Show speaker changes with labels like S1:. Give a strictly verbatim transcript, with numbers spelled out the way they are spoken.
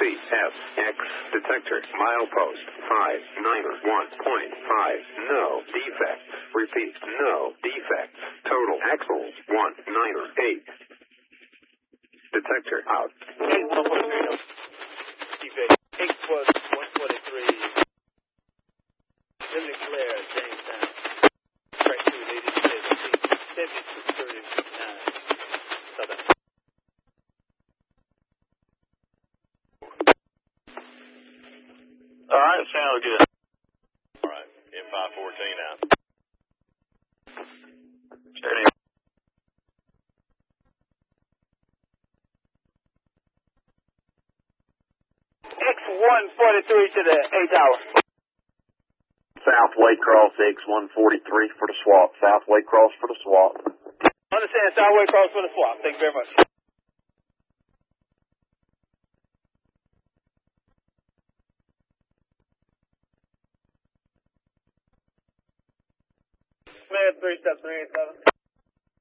S1: C S X detector milepost five nine one point five. No defects. Repeat, no defects. Total axles one nine eight. Detector out.
S2: eight one forty-three. eight was one forty-three. Lily Claire, Jamestown. Track two, ladies and gentlemen, seventy-two thirty-nine. Southern.
S3: All right, sounds good. All right, M five fourteen out. Steady.
S2: X one forty-three to the A tower.
S3: South Waycross X one forty-three for the swap. South Waycross for the swap.
S2: Understand, South Waycross for the swap. Thank you very much. Smith, three step three eight seven.